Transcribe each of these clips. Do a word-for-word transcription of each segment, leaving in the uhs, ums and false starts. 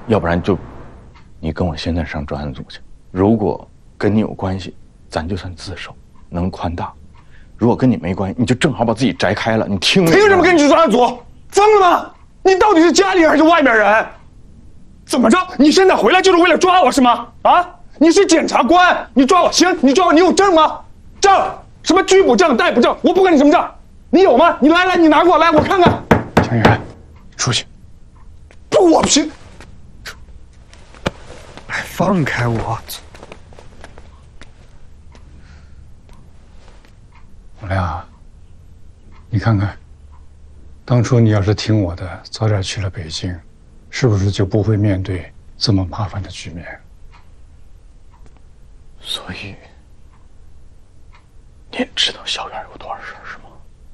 要不然就你跟我现在上专案组去。如果跟你有关系，咱就算自首，能宽大；如果跟你没关系，你就正好把自己摘开了。你听？ 凭什么跟你去专案组？疯了吗？你到底是家里人还是外面人？怎么着？你现在回来就是为了抓我是吗？啊？你是检察官，你抓我行？你抓我，你有证吗？证？什么拘捕证、逮捕证？我不管你什么证，你有吗？你来来，你拿过来，我看看。 江源，出去。 不，我不行。 哎，放开我！我俩，你看看，当初你要是听我的，早点去了北京，是不是就不会面对这么麻烦的局面？ 所以，你也知道小远有多少事儿是吗？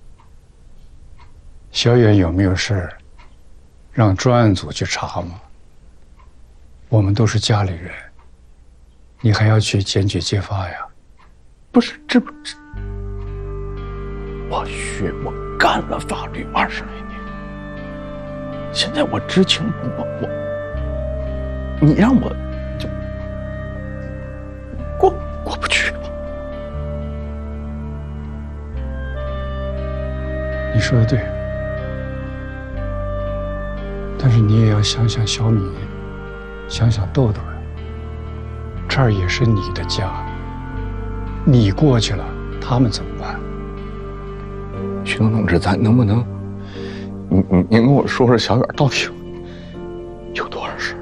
小远有没有事儿，让专案组去查吗？我们都是家里人，你还要去检举揭发呀？ 不是，这不这，我学我干了法律二十来年，现在我知情不报，我，你让我就过过不去了。 你说的对，但是你也要想想小米，想想豆豆呀，这儿也是你的家，你过去了，他们怎么办？ 徐东同志，咱能不能，您您您跟我说说小远到底有多少事？